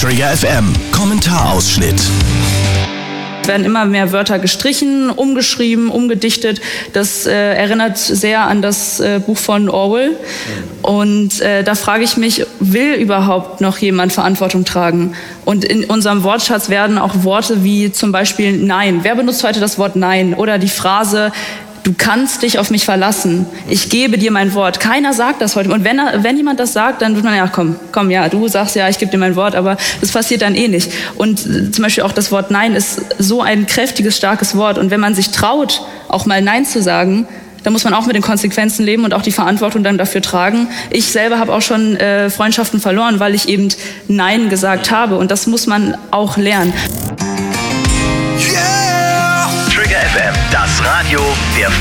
Trigger FM Kommentarausschnitt. Es werden immer mehr Wörter gestrichen, umgeschrieben, umgedichtet. Das erinnert sehr an das Buch von Orwell. Und da frage ich mich, will überhaupt noch jemand Verantwortung tragen? Und in unserem Wortschatz werden auch Worte wie zum Beispiel Nein. Wer benutzt heute das Wort Nein? Oder die Phrase, du kannst dich auf mich verlassen. Ich gebe dir mein Wort. Keiner sagt das heute. Und wenn jemand das sagt, dann wird man ja, komm, ja, du sagst ja, ich gebe dir mein Wort, aber das passiert dann eh nicht. Und zum Beispiel auch das Wort Nein ist so ein kräftiges, starkes Wort. Und wenn man sich traut, auch mal Nein zu sagen, dann muss man auch mit den Konsequenzen leben und auch die Verantwortung dann dafür tragen. Ich selber habe auch schon Freundschaften verloren, weil ich eben Nein gesagt habe. Und das muss man auch lernen. Trigger FM, das Radio